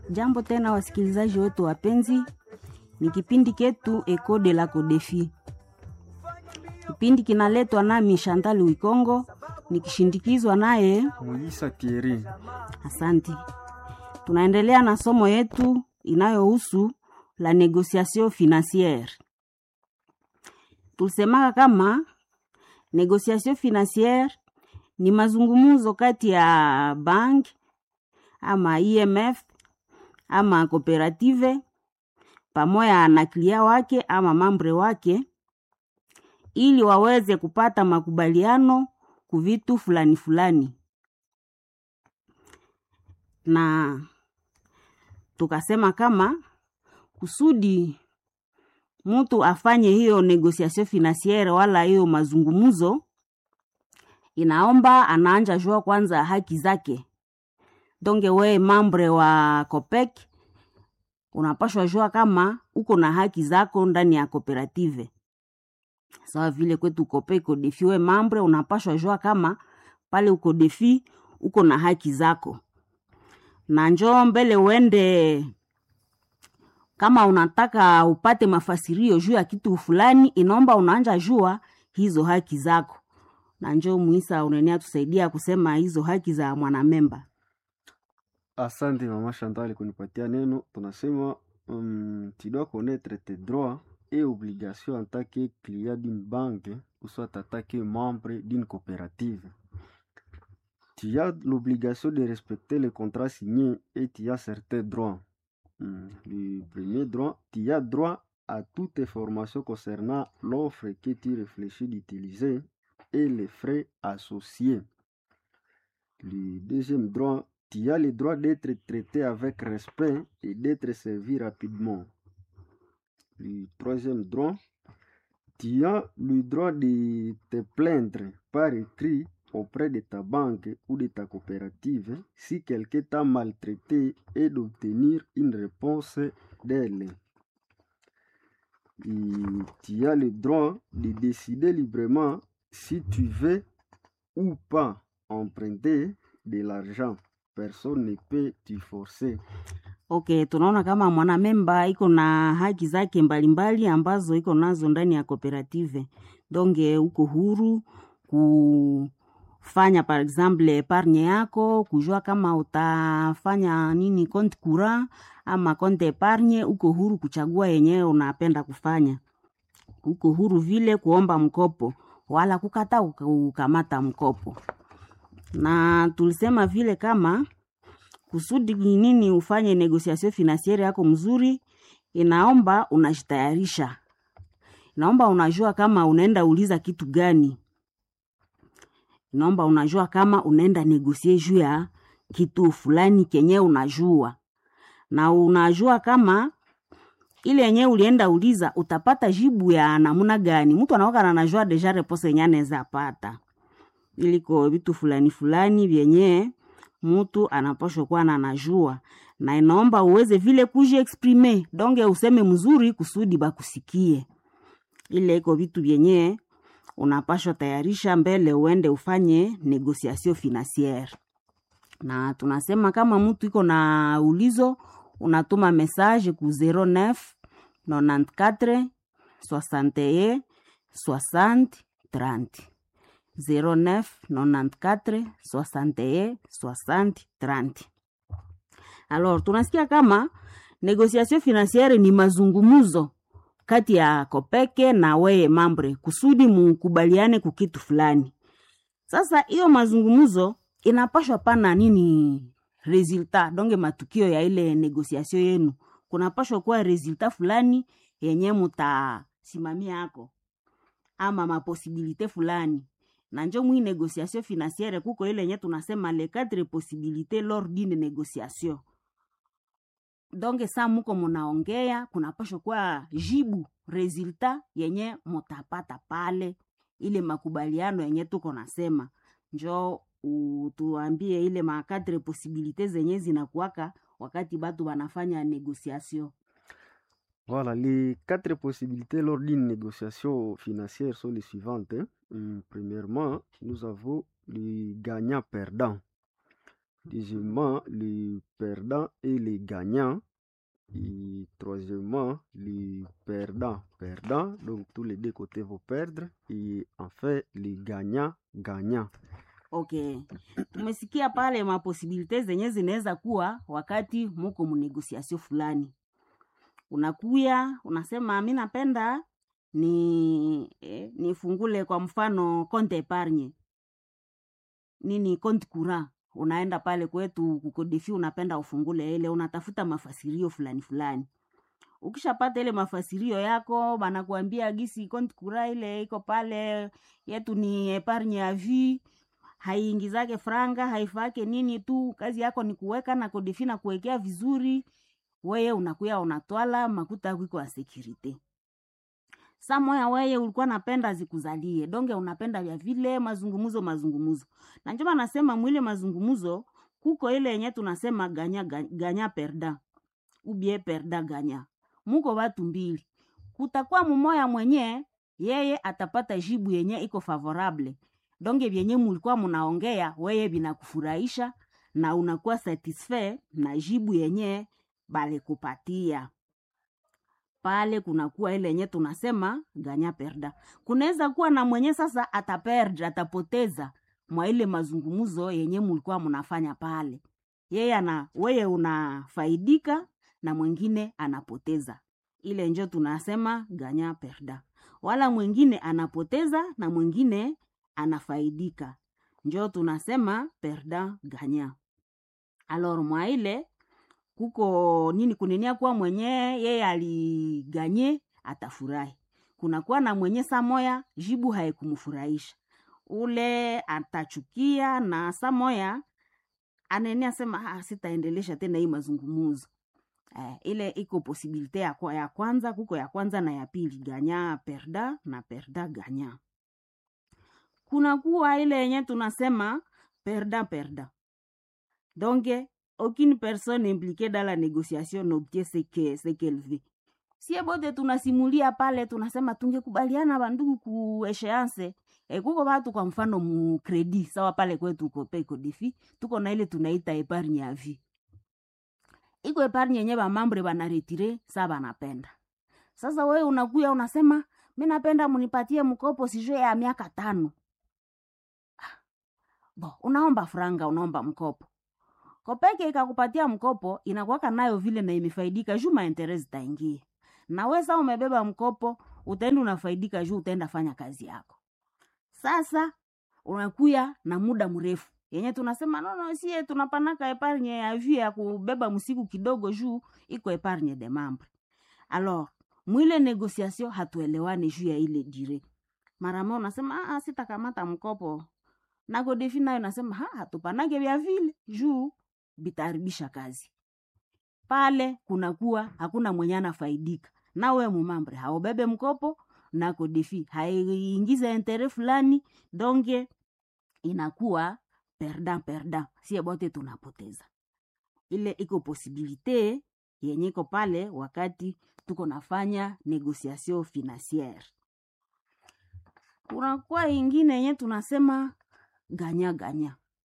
Jambo tena wasikilizaji wetu wapenzi, ni kipindi ketu Eco de la Codefi. Kipindi kinaletwa nami Chantal Wikongo, nikishindikizwa naye Moisa Thierry. Asante. Tunaendelea na somo yetu inayohusu la négociation financière. Tulisema kama négociation financière ni mazungumzo kati ya bank ama IMF ama cooperative pamoja na klia wake ama mambre wake, ili waweze kupata makubaliano kuvitu fulani fulani. Na tukasema kama kusudi mtu afanye hiyo négociation financière wala hiyo mazungumzo, inaomba anaanja jua kwanza haki zake. Donge we mambre wa COPEC unapashwa jua kama uko na haki zako ndani ya cooperative. Sawa vile kwetu COPEC CODEFI, we mambre unapashwa jua kama pale uko defi uko na haki zako. Na njoo mbele uende, kama unataka upate mafasirio juu ya kitu fulani, inaomba unaanja jua hizo haki zako. Na njoo Muisa unenea tusaidia kusema hizo haki za mwanamemba. Asante Mama Chantal kunipatia neno. Tunasema tu dois connaître tes droits et obligations en tant que client d'une banque ou soit en tant que membre d'une coopérative. Tu as l'obligation de respecter les contrats signés et tu as certains droits. Le premier droit, tu as droit à toute information concernant l'offre que tu réfléchis d'utiliser et les frais associés. Le deuxième droit, tu as le droit d'être traité avec respect et d'être servi rapidement. Le troisième droit, tu as le droit de te plaindre par écrit auprès de ta banque ou de ta coopérative si quelqu'un t'a maltraité et d'obtenir une réponse d'elle. Et tu as le droit de décider librement si tu veux ou pas emprunter de l'argent. Personne ne peut te forcer. Okay, tunaona kama mwanamemba iko na haki zake mbalimbali ambazo iko nazo ndani ya cooperative. Donge uko huru kufanya par exemple epargne yako, kujua kama utafanya nini compte courant ama compte epargne, uko huru kuchagua yenyewe unapenda kufanya. Uko huru vile kuomba mkopo wala kukata kukamata mkopo. Na tulisema vile kama kusudi nini ufanye négociation financière yako mzuri, inaomba unajitayarisha. Inaomba unajua kama unaenda uliza kitu gani. Inaomba unajua kama unaenda negosier juu ya kitu fulani kenye unajua. Na unajua kama ile yenye ulienda uliza utapata jibu ya namuna gani. Mtu anaoka na anajua deja réponse yenye anaweza pata. Iliko vitu fulani fulani vyenye mtu anapaswa kuwa na anajua. Na inaomba uweze vile kuji exprimer. Donge useme mzuri kusudi bakusikie. Ile iko vitu vyenye unapaswa tayarisha mbele uende ufanye négociation financière. Na tunasema kama mtu iko na ulizo, unatuma message ku 09 94 61 60 30. 09 94 61 60 30. Alors tunasikia kama négociation financière ni mazungumuzo kati ya COPEC na wewe mambre kusudi mkubaliane kukitu fulani. Sasa hiyo mazungumuzo inapashwa pana nini resultat, donge matukio ya ile négociation yenu. Kunapashwa kuwa resultat fulani yenye mutasimamia yako ama maposibilite fulani. Na njo mwi négociation financière kuko ile yenye tunasema les 4 possibilités lors d'une négociation. Donge saa muko munaongea kunapashwa kuwa jibu resultat yenye mutapata pale ile makubaliano yenye tuko nasema. Njo tuambie ile ma 4 possibilités zenye zinakuwaka wakati batu wanafanya négociation. Voilà, les 4 possibilités lors d'une négociation financière sont les suivantes. Premièrement, nous avons le gagnant-perdant. Deuxièmement, le perdant et le gagnant. Et troisièmement, le perdant. Donc, tous les deux côtés vont perdre. Et enfin, le gagnant. Okay, tumesikia pale maposibilite zenye zinaweza kuwa wakati muko munegosiasio fulani. Unakuya unasema mimi napenda nifungule kwa mfano compte epargne compte courant. Unaenda pale kwetu kukodefi, unapenda ufungule ile, unatafuta mafasirio fulani. Ukishapata ile mafasirio yako, banakuambia gisi compte courant ile iko pale yetu ni epargne ya vie, haiingizake franga, haifake nini tu, kazi yako ni kuweka na kodefi na kuwekea vizuri. Wewe unakuya unatwala makuta kuko ya security. Samoya wewe ulikuwa napenda zikuzalie, donge unapenda vya vile mazungumuzo. Na njoma nasema mwile mazungumuzo, kuko ile yenye tunasema ganya perda. Ubie perda ganya. Muko watu mbili. Kutakuwa mumoya mwenye, yeye atapata jibu yenye iko favorable. Donge vyenye mulikuwa munaongea, wewe binakufurahisha na unakuwa satisfait na jibu yenye bale kupatia. Pale kunakuwa ile yenye tunasema ganya perda. Kunaweza kuwa na mwenye sasa ataperdre, atapoteza mwa ile mazungumuzo yenye mulikuwa munafanya pale. Wewe unafaidika na mwingine anapoteza. Ile njo tunasema ganya perda. Wala mwingine anapoteza na mwingine anafaidika. Njo tunasema perda ganya. Alors mwa ile kuko kunenia kwa mwenye yeye aliganye atafurahi. Kunakuwa na mwenye samoya jibu haikumfurahisha. Ule atachukia na samoya anenia sema sitaendelesha tena hii mazungumuzo. Ile iko posibilite ya kwanza, kuko ya kwanza na ya pili, ganya perda na perda ganya. Kunakuwa ile yenye tunasema perda. Donc aucune personne impliquée dans la négociation n'obtient ce qu'elle veut. Sie bote tunasimulia pale, tunasema tungekubaliana bandugu ku échéance. Kuko watu kwa mfano mu credit, sawa pale kwetu uko peko defi, tuko na ile tunaita épargne ya vie. Iko épargne yenye ba membre bana retire, sawa banapenda. Sasa wewe unakuya unasema, mimi napenda munipatie mkopo sijue ya miaka 5. Unaomba franga, unaomba mkopo. Kopeke ikakupatia mkopo, inakuwaka nayo vile na imefaidika juu maenterezi taingie. Na wewe sasa umebeba mkopo, utaenda unafaidika juu utaenda fanya kazi yako. Sasa unakuya na muda mrefu. Yenye tunasema no sie tunapanaka epargne ya vie ya kubeba msiku kidogo juu iko epargne de membre. Alors, mwile negociation hatuelewani juu ya ile dire. Mara moja unasema sitakamata mkopo. Na kodefi nayo nasema hatupanake vya vile juu bitaribisha kazi. Pale kunakuwa hakuna mwenye anafaidika. Na wewe mumambre haobebe mkopo na kodefi haiingiza intérêt fulani, donge inakuwa perda. Sie bote tunapoteza. Ile iko posibilite yenye iko pale wakati tuko nafanya négociation financière. Kunakuwa ingine yenye tunasema ganya.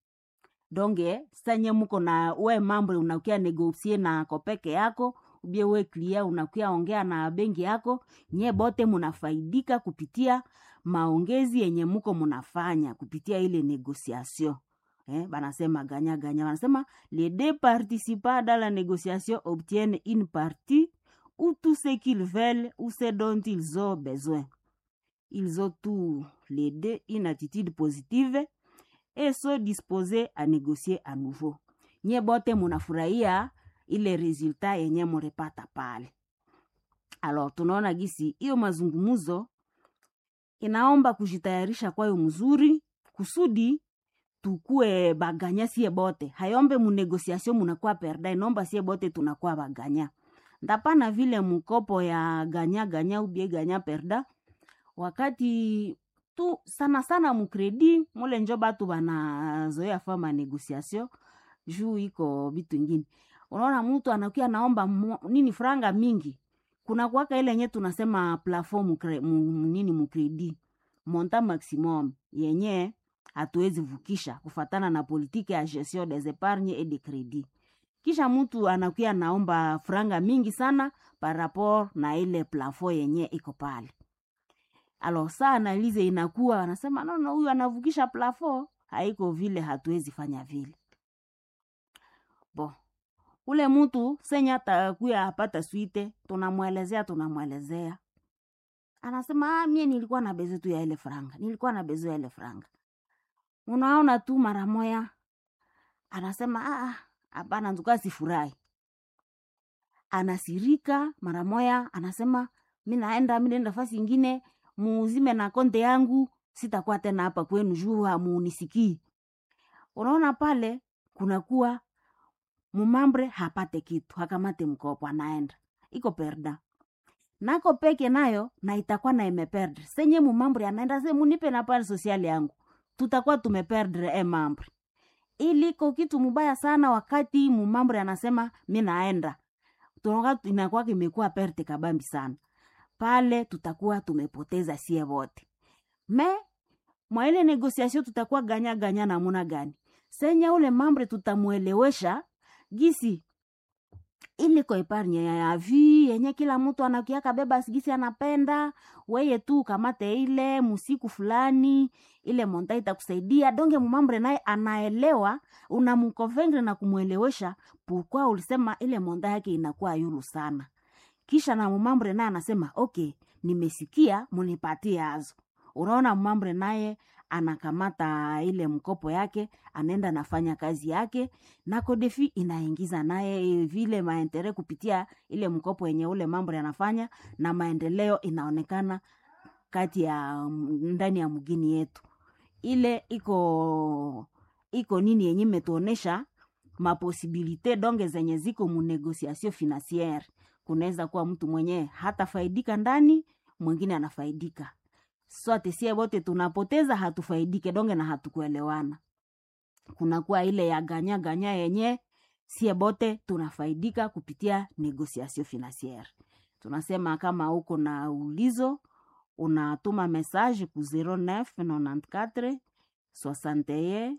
Donge sanye muko na we mambo unakuya negotier na kopeke yako, ubie we client unakuya ongea na benki yako, nye bote munafaidika kupitia maongezi yenye muko munafanya kupitia ile négociation. Banasema ganya. Banasema les deux participants dans la négociation obtiennent une partie ou tout ce qu'ils veulent ou ce dont ils ont besoin. Ils ont tous les deux une attitude positive et sont disposés à négocier à nouveau. Nye bote munafurahia ile resultat yenye murepata pale. Alors tunaona gisi hiyo mazungumuzo inaomba kujitayarisha kwayo mzuri kusudi tukue baganya sie bote. Hayombe mu négociation munakuwa perda, inomba sie bote tunakuwa baganya. Ndapana vile mkopo ya ganya ubie ganya perda. Wakati tu sana mu credit mule njo batu bana zoea fama négociation juu iko bitu ngini. Unaona mtu anakuya naomba franga mingi. Kuna kuwaka ile yenye tunasema plafond mu credit, montant maximum yenye hatuwezi vukisha kufatana na politike ya gestion des épargnes et de crédit. Kisha mtu anakuya naomba franga mingi sana par rapport na ile plafond yenye iko pale. Alors sa analize inakuwa anasema no, huyu anavukisha plafond, haiko vile, hatuwezi fanya vile. Bo, ule mtu senya atakuya apata suite, tunamwelezea. Anasema mie nilikuwa na bezo tu ya ile franga. Unaona tu mara moya anasema hapana, nduka sifurahi. Anasirika mara moya, anasema mimi naenda fasi nyingine, muuzime na konte yangu, sitakuwa tena hapa kwenu juu hamunisikii. Unaona pale kunakuwa mumambre hapate kitu, hakamate mkopo, anaenda iko perda. Nako peke nayo na itakuwa na imeperdre. Senye mumambre anaenda se munipe na pale sosiali yangu, tutakuwa tumeperdre mambre. Iliko kitu mubaya sana wakati mumambre anasema mimi naenda. Tunakuwa inakuwa kimekuwa perte kabambi sana. Pale tutakuwa tumepoteza sie wote. Mwa ile negociation tutakuwa ganya namuna gani? Senye ule mambre tutamuelewesha gisi iliko epargne ya vi yenye kila mtu anakiaka beba gisi anapenda, weye tu kamate ile musiku fulani, ile monta itakusaidia. Donge mumambre naye anaelewa, unamconvaincre na kumuelewesha pourquoi ulisema ile monta yake inakuwa yulu sana. Kisha na mumambre naye anasema okay, nimesikia, munipatie azo. Unaona mumambre naye anakamata ile mkopo yake, anaenda nafanya kazi yake, na Kodefi inaingiza naye vile maentere kupitia ile mkopo yenye ule mambo yanafanya, na maendeleo inaonekana kati ya ndani ya mgini yetu. Ile iko nini yenye metuonesha maposibilite donge zenye ziko mu negociation financière. Kunaweza kuwa mtu mwenye hata faidika ndani, mwingine anafaidika. Sote sie bote tunapoteza, hatufaidike donge na hatukuelewana. Kunakuwa ile ya ganya yenye sie bote tunafaidika kupitia negociation financière. Tunasema kama uko na ulizo, unatuma message ku 0994 61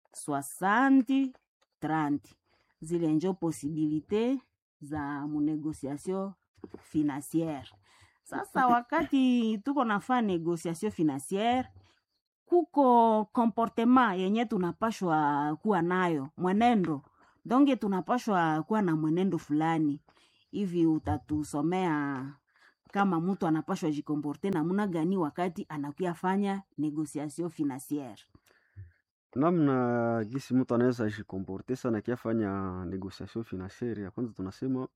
60 30. Zile njo posibilite za mu negociation financière. Sasa wakati tuko nafanya negociation financière, kuko comportement yenye tunapashwa kuwa nayo, mwenendo. Donge tunapashwa kuwa na mwenendo fulani. Hivi utatusomea kama mtu anapashwa jikomporte namuna gani wakati anakuya fanya negociation financière? Namna gisi mtu anaweza jikomporte sana kiafanya negociation financière, ya kwanza tunasema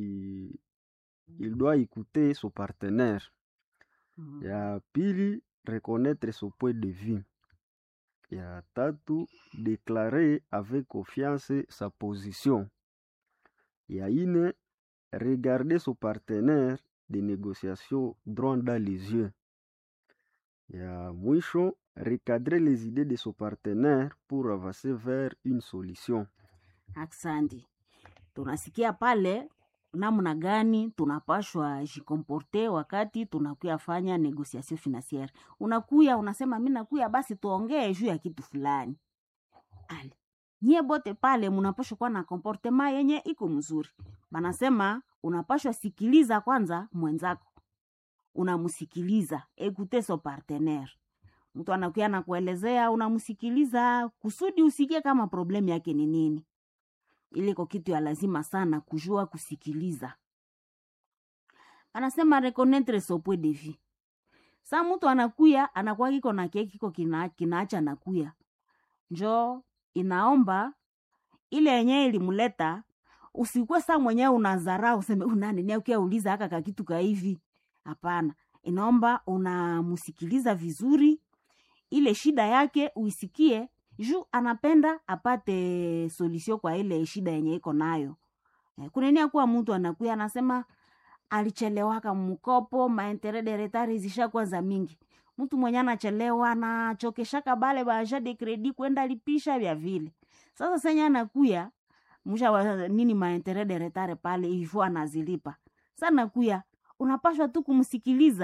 il doit écouter son partenaire. Ya pili, reconnaître son point de vue. Ya tatu, déclarer avec confiance sa position. Ya ine, regarder son partenaire de négociation droit dans les yeux. Ya mwisho, recadrer les idées de son partenaire pour avancer vers une solution. Aksandi. Tunasikia pale namna gani tunapashwa jikomporte wakati tunakuya fanya negociation financière. Unakuya unasema mimi nakuya basi tuongee juu ya kitu fulani. Nyie bote pale mnapashwa kuwa na comportement yenye iko mzuri. Banasema unapashwa sikiliza kwanza mwenzako. Unamusikiliza, écouter son partenaire. Mtu anakuya na kuelezea, unamusikiliza kusudi usikie kama problem yake ni nini. Iliko kitu ya lazima sana kujua kusikiliza. Anasema reconnaître son point de vue. Sa mtu anakuya, anakuwa kiko na kiko kinaacha anakuya. Njo inaomba ile yenye ilimuleta, usikuwe sa mwenyewe unazarau useme nani ni ukia uliza haka kitu ka hivi. Hapana, inaomba unamusikiliza vizuri, ile shida yake uisikie, juu anapenda apate solution kwa ile shida yenye iko nayo. Kunenia kuwa mtu anakuya anasema alichelewaka mkopo, maentere de retard zishakuwa za mingi. Mtu mwenye anachelewa anachokeshaka bale baja de credit kwenda lipisha vya vile. Sasa senya anakuya musha nini maentere de retard pale hivyo anazilipa. Sana kuya unapashwa tu kumsikiliza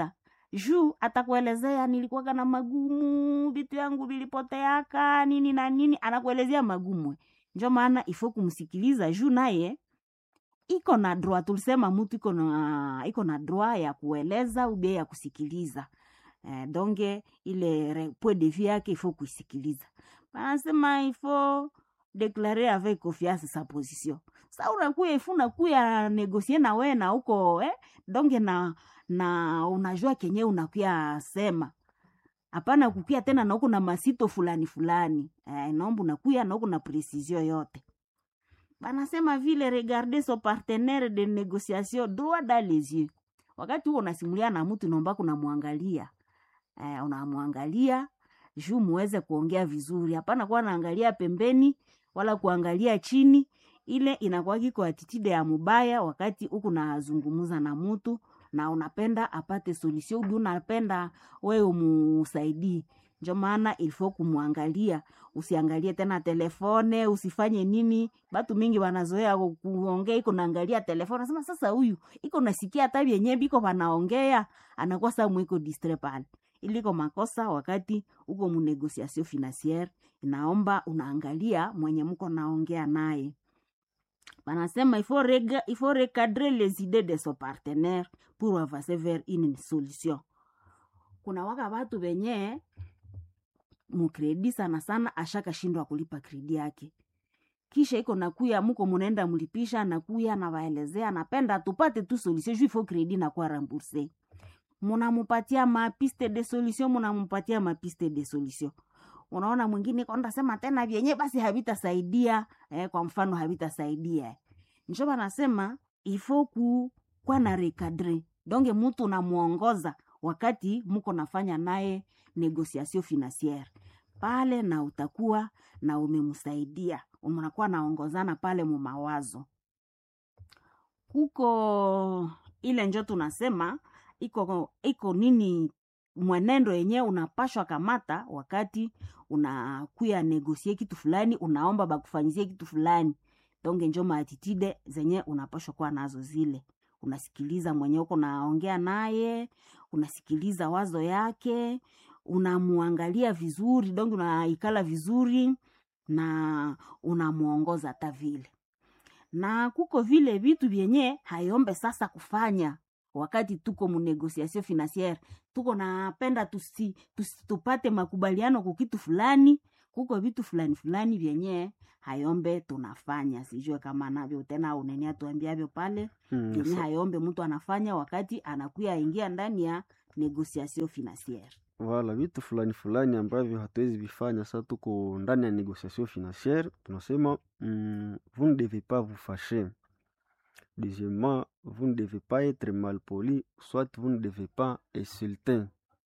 juu atakuelezea nilikuwa na magumu, vitu yangu vilipoteaka nini na nini, anakuelezea magumu. Ndio maana ifo kumsikiliza juu naye iko na droit. Tulisema mtu iko na droit ya kueleza au ya kusikiliza. Donge ile point de vue yake ifo kusikiliza. Anasema ifo déclarer avec confiance sa position. Sa unakuya négocier na wewe na uko donge na unajua kenye unakuya sema. Hapana kukia tena na uko na masito fulani. Naomba unakuya na uko na precision yote. Banasema vile regarder son partenaire de négociation droit dans les yeux. Wakati uko unasimulia na mtu naomba kunamwangalia. Unamwangalia juu muweze kuongea vizuri. Hapana kuwa naangalia pembeni wala kuangalia chini. Ile inakuwa kiko attitude ya mubaya wakati uko nazungumuza na mtu na unapenda apate solution, unapenda wewe umusaidie. Ndio maana ilifo kumwangalia, usiangalie tena telefone, usifanye nini. Batu mingi wanazoea kuongea iko naangalia telefone. Nasema sasa huyu iko nasikia hata yenyewe biko wanaongea, anakuwa sawa mwiko distrait pale. Iliko makosa wakati uko mu négociation financière, inaomba unaangalia mwenye mko naongea naye. Banasema il faut recadrer les idées de son partenaire pour avancer vers une solution. Kuna watu wenye mukredi sana ashaka shindwa kulipa kredi yake. Kisha iko nakuya mko munaenda mlipisha, nakuya na waelezea napenda tupate tu solution, il faut kredi na kwa rembourser. Munamupatia ma piste de solution. Unaona mwingine konda sema tena vyenye basi havitasaidia, kwa mfano havitasaidia. Ndio banasema il faut kwa na recadrer. Donge mtu unamuongoza wakati mko nafanya naye négociation financière. Pale na utakuwa na umemsaidia. Mnakuwa naongozana pale mu mawazo. Kuko ile njo tunasema iko nini mwenendo yenye unapashwa kamata wakati unakuya negosie kitu fulani, unaomba bakufanyizie kitu fulani. Donge njo maatitude zenye unapashwa kuwa nazo zile. Unasikiliza mwenye uko naongea naye, unasikiliza wazo yake, unamuangalia vizuri, donge unaikala vizuri na unamuongoza hata vile. Na kuko vile vitu vyenye hayombe sasa kufanya wakati tuko mu négociation financière. Tuko napenda tupate makubaliano kwa kitu fulani. Kuko vitu fulani vyenye hayombe tunafanya. Sijue kama navyo tena unenia tuambiavyo pale. Vyenye hayombe mtu anafanya wakati anakuya ingia ndani ya négociation financière. Wala vitu fulani ambavyo hatuwezi vifanya sasa tuko ndani ya négociation financière. Tunasema vous ne devez pas vous fâcher. Deuxièmement, vous ne devez pas être malpoli, soit vous ne devez pas insulter.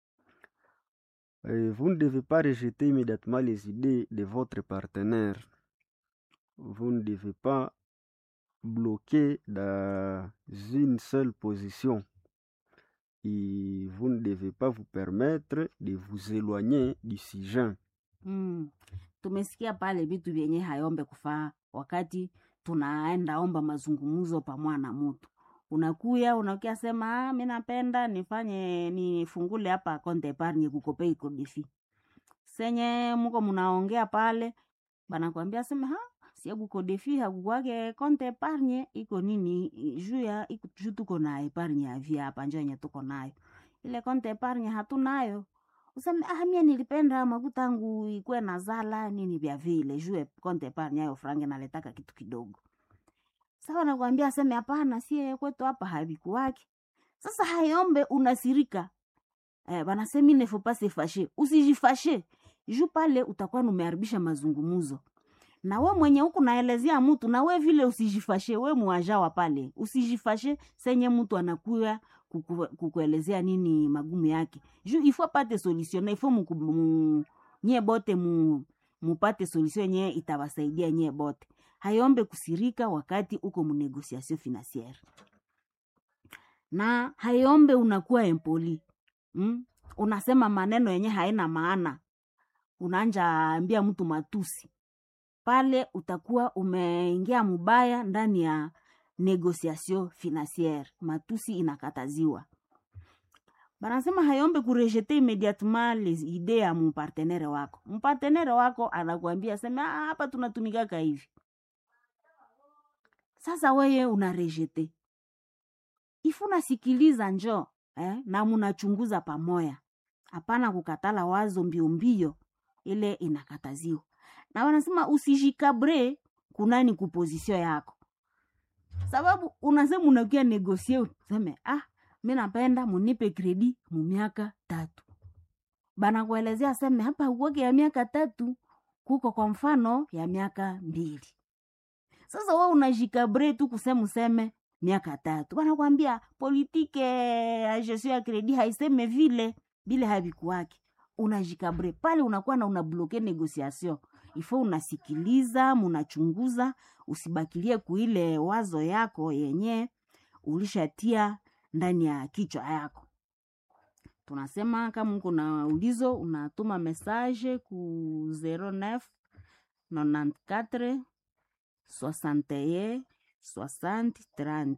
Vous ne devez pas rejeter immédiatement les idées de votre partenaire. Vous ne devez pas bloquer dans une seule position. Et vous ne devez pas vous permettre de vous éloigner du sujet. Tumesikia pale vitu vyenye hayombe kufaa wakati tunaenda omba mazungumuzo pamoja na mtu. Unakuya sema mimi napenda nifungule hapa compte épargne kukopei kodifi. Senye mko mnaongea pale banakuambia sema si kukodifi hakukwake compte épargne iko nini juu tuko na épargne ya via hapa njanya tuko nayo. Ile compte épargne hatunayo. Useme mimi nilipenda makuta yangu ikuwe na zala nini vya vile juu compte épargne hayo frange naletaka kitu kidogo. Sawa nakwambia aseme hapana sie kwetu hapa havikuwaki. Sasa hayombe unasirika. Banasema ne faut pas se fâcher. Usijifashe. Juu pale utakuwa umeharibisha mazungumuzo. Na we mwenye huku naelezea mtu na we vile usijifashe, we muajawa pale. Usijifashe senye mtu anakuya kukuelezea nini magumu yake. Juu il faut pate solution, il faut nye bote mupate solution nye itawasaidia nye bote. Hayombe kusirika wakati uko mu négociation financière. Na hayombe unakuwa impoli. Unasema maneno yenye haina maana. Unaanja ambia mtu matusi. Pale utakuwa umeingia mubaya ndani ya négociation financière. Matusi inakataziwa. Banasema hayombe kurejete immédiatement les idées ya mpartenere wako. Mpartenere wako anakuambia sema hapa tunatumikaka hivi. Sasa weye unarejete. Ifuna sikiliza njo, na munachunguza pamoja. Hapana kukatala wazo mbio ile inakataziwa. Na wanasema usijikabre kunani kupozisyon yako. Sababu unasema unakia negosie, useme mimi napenda munipe kredi mu miaka 3. Bana kuelezea sema hapa uweke ya miaka 3 kuko kwa mfano ya miaka 2. Sasa wewe unajikabre tu kusema useme miaka 3. Bana kwambia politike ya gestion ya kredi haiseme vile habikuwake. Unajikabre pale unakuwa na unabloke negociation. Ifo unasikiliza, munachunguza, usibakilie kuile wazo yako yenye ulishatia ndani ya kichwa yako. Tunasema kama uko na ulizo unatuma message ku 09 94 61 60 30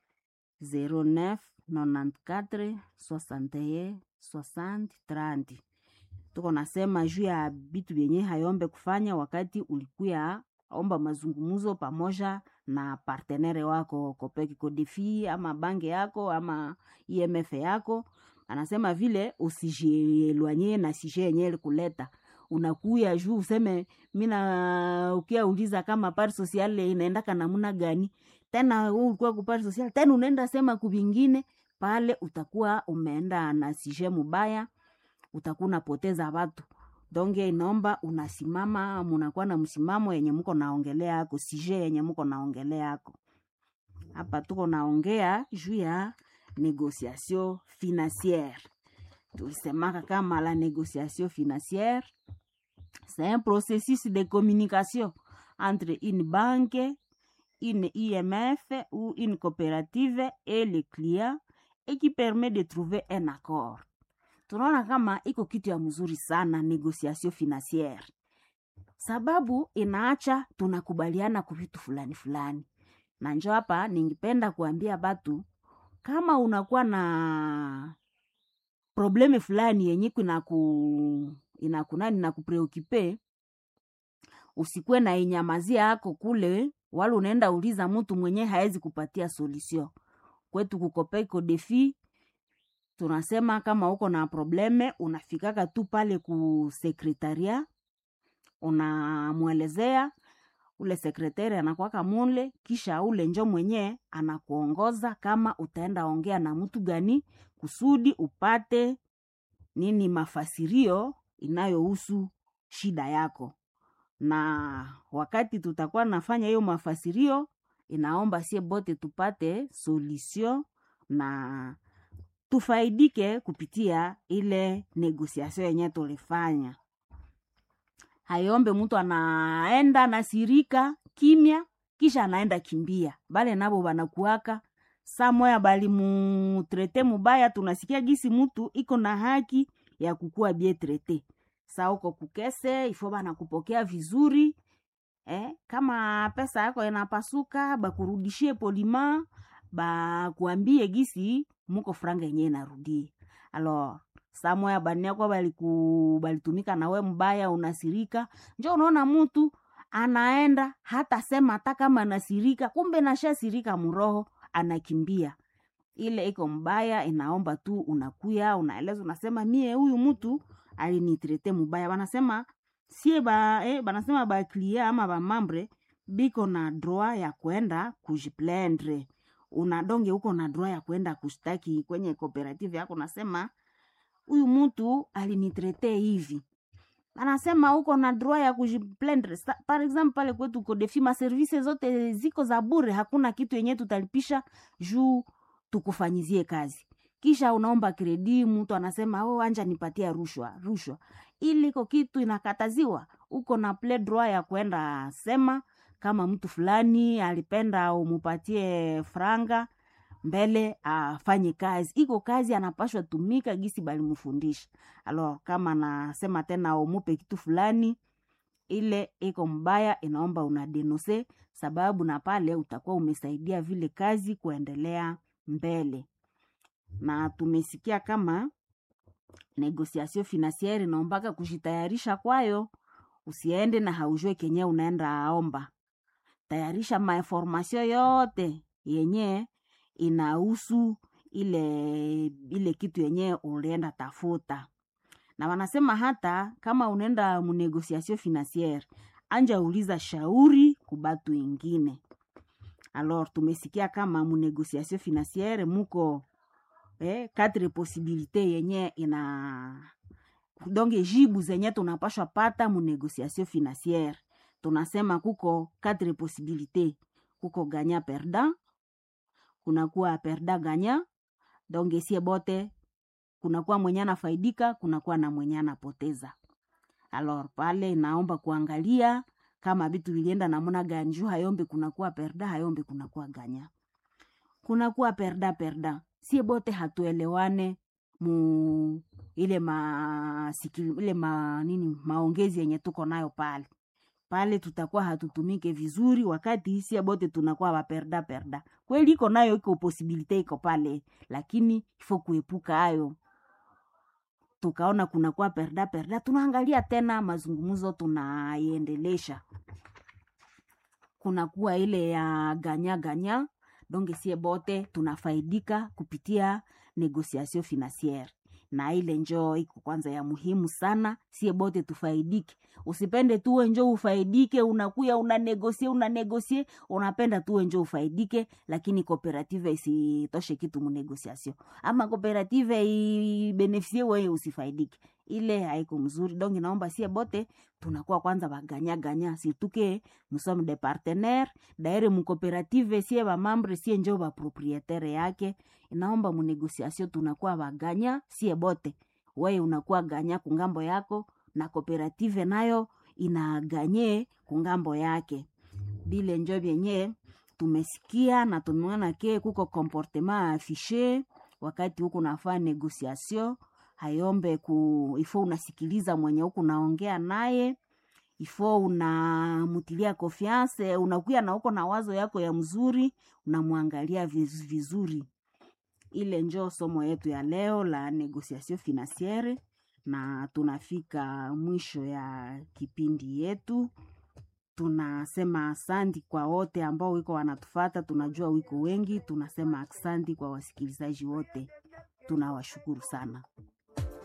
09 94 61 60 30. Tuko nasema juu ya bitu vyenye hayombe kufanya wakati ulikuya omba mazungumuzo pamoja na partenere wako, Copec Codefi ama bange yako ama IMF yako. Anasema vile usijielwanye na sije yenye kuleta. Unakuya juu useme mina ukia uliza kama pari sociale inaendaka namuna gani. Tena ulikuwa kupari sociale, tena unaenda sema kuvingine, pale utakuwa umeenda na sije mubaya, utakuwa unapoteza watu. Donge inaomba unasimama, munakuwa na msimamo yenye mko naongelea yako, sije yenye mko naongelea yako. Hapa tuko naongea juu ya négociation financière. Tulisemaka kama la négociation financière, c'est un processus de communication entre une banque, une IMF ou une coopérative et le client et qui permet de trouver un accord. Tunaona kama iko kitu ya mzuri sana négociation financière. Sababu inaacha tunakubaliana kwa vitu fulani. Na njoo hapa ningependa kuambia batu kama unakuwa na probleme fulani yenye inakunani na kupreokipe, usikwe na inyamazia yako kule wala unaenda uliza mtu mwenye haezi kupatia solution. Kwetu Copec Codefi tunasema kama uko na probleme unafikaka tu pale ku sekretaria, unamuelezea, ule sekretari anakuwaka mule, kisha ule njo mwenye anakuongoza kama utaenda ongea na mtu gani kusudi upate nini mafasirio inayohusu shida yako. Na wakati tutakuwa nafanya hiyo mafasirio, inaomba sie bote tupate solution na tufaidike kupitia ile negociation yenye tulifanya. Hayombe mtu anaenda na sirika kimya kisha anaenda kimbia. Bale nabo banakuaka saa moya bali mutrete mubaya, tunasikia gisi mtu iko na haki ya kukua bie trete. Saa uko kukese ifo banakupokea vizuri. Kama pesa yako inapasuka bakurudishie polima, bakuambie gisi muko franga yenye inarudi. Alors saa moya bania kwa balitumika na we mbaya unasirika. Njoo unaona mtu anaenda hata sema hata kama anasirika, kumbe nasha sirika muroho anakimbia. Ile iko mbaya, inaomba tu unakuya, unaeleza, unasema mie huyu mtu alinitrete mbaya. Wanasema sie banasema ba client ama ba membre biko na droit ya kwenda kujiplaindre. Unadonge uko na droit ya kwenda kushtaki kwenye cooperative yako, nasema huyu mtu alinitrete hivi. Anasema uko na droit ya kujiplaindre. Par exemple pale kwetu Codefi ma services zote ziko za bure, hakuna kitu yenye tutalipisha juu tukufanyizie kazi. Kisha unaomba kredi, mtu anasema anja nipatia rushwa. Ili ko kitu inakataziwa. Uko na play droit ya kwenda sema kama mtu fulani alipenda umupatie franga mbele afanye kazi. Iko kazi anapashwa tumika gisi bali mufundisha. Alors kama nasema tena umupe kitu fulani, ile iko mbaya, inaomba unadenose, sababu na pale utakuwa umesaidia vile kazi kuendelea mbele. na tumesikia kama negociation financiere inaombaka kujitayarisha kwayo. Usiende na haujue kenye unaenda aomba. Tayarisha mainformasyon yote yenye inahusu ile kitu yenye ulienda tafuta. Na wanasema hata kama unaenda mu negociation financiere, anja uliza shauri kubatu ingine. Alors tumesikia kama mu negociation financiere muko 4 possibilité yenye donge jibu zenye tunapashwa pata mu negociation financiere. Tunasema kuko 4 possibilité. Kuko gagnant perdant, kunakuwa perdant gagnant, donge sie bote kunakuwa mwenye anafaidika, kunakuwa na mwenye anapoteza. Alors pale naomba kuangalia kama vitu vilienda namna gani. Juu hayombe kunakuwa perdant, hayombe kunakuwa gagnant. Kunakuwa perdant. Sie bote hatuelewane mu ile maongezi yenye tuko nayo pale. Pale tutakuwa hatutumike vizuri wakati hisia bote tunakuwa waperda. Kweli iko nayo iko possibility iko pale, lakini ifo kuepuka hayo. Tukaona kunakuwa perda, tunaangalia tena mazungumzo tunaiendelesha. Kunakuwa ile ya ganya, donge sie bote tunafaidika kupitia negociation financiere. Na ile njoo iko kwanza ya muhimu sana, sie bote tufaidike. Usipende tuwe njoo ufaidike, unakuya unanegosie, unapenda tuwe njoo ufaidike, lakini cooperative isitoshe kitu mu negociation. Ama cooperative ibeneficie wewe usifaidike. Ile haiko mzuri. Donc naomba sie bote tunakuwa kwanza baganya, situke nous sommes des partenaires. D'ailleurs mu cooperative sie ba membre sie njoo ba propriétaire yake. Naomba mu negociation tunakuwa baganya sie bote. Wewe unakuwa ganya kungambo yako na cooperative nayo inaganye kungambo yake. Bile njoo benye tumesikia na tumeona ke kuko comportement affiché wakati huko nafanya negociation. Hayombe ifo unasikiliza mwenye huko naongea naye, ifo unamutilia confiance, unakuya na huko na wazo yako ya mzuri, unamwangalia vizuri. Ile njoo somo yetu ya leo la negociation financiere, na tunafika mwisho ya kipindi yetu. Tunasema asante kwa wote ambao wiko wanatufata, tunajua wiko wengi. Tunasema asante kwa wasikilizaji wote, tunawashukuru sana.